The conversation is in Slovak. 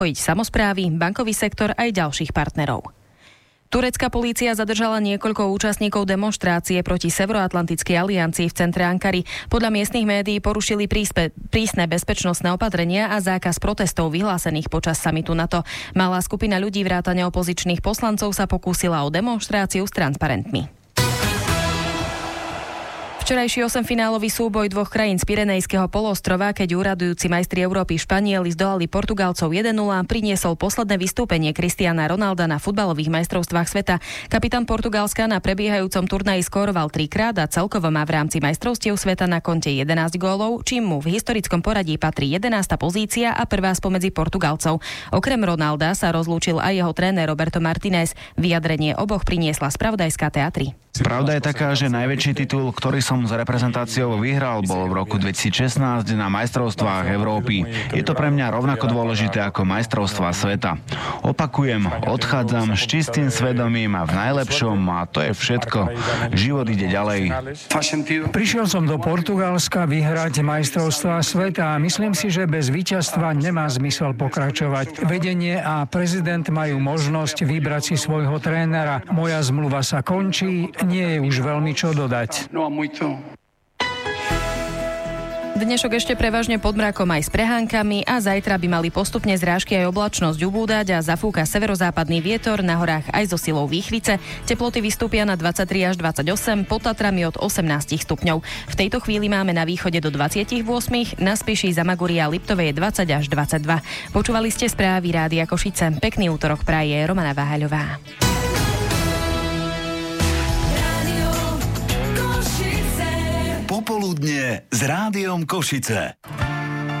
spojiť samosprávy, bankový sektor aj ďalších partnerov. Turecká polícia zadržala niekoľko účastníkov demonštrácie proti Severoatlantickej aliancii v centre Ankary. Podľa miestnych médií porušili prísne bezpečnostné opatrenia a zákaz protestov vyhlásených počas samitu NATO. Malá skupina ľudí vrátane opozičných poslancov sa pokúsila o demonštráciu s transparentmi. Včerajší 8-finálový súboj dvoch krajín z Pyrenejského poloostrova, keď úradujúci majstri Európy Španieli zdolali Portugalcov 1-0, priniesol posledné vystúpenie Cristiana Ronalda na futbalových majstrovstvách sveta. Kapitán Portugalska na prebiehajúcom turnaji skóroval 3-krát a celkovo má v rámci majstrovstiev sveta na konte 11 gólov, čím mu v historickom poradí patrí 11. pozícia a prvá spomedzi Portugalcov. Okrem Ronalda sa rozlúčil aj jeho tréner Roberto Martinez. Vyjadrenie oboch priniesla spravodajská TA3. Pravda je taká, že najväčší titul, ktorý som s reprezentáciou vyhral, bol v roku 2016 na majstrovstvách Európy. Je to pre mňa rovnako dôležité ako majstrovstvá sveta. Opakujem, odchádzam s čistým svedomím a v najlepšom a to je všetko. Život ide ďalej. Prišiel som do Portugalska vyhrať majstrovstvá sveta a myslím si, že bez víťazstva nemá zmysel pokračovať. Vedenie a prezident majú možnosť vybrať si svojho trénera. Moja zmluva sa končí. Nie je už veľmi čo dodať. Dnešok ešte prevažne pod mrakom aj s prehánkami a zajtra by mali postupne zrážky aj oblačnosť ubúdať a zafúka severozápadný vietor, na horách aj so silou výchvice. Teploty vystúpia na 23 až 28, pod Tatrami od 18 stupňov. V tejto chvíli máme na východe do 28, na Spiši, Zamagúri a Liptovej 20 až 22. Počúvali ste správy Rádia Košice. Pekný útorok praje Romana Váhaľová. Popoludnie s Rádiom Košice.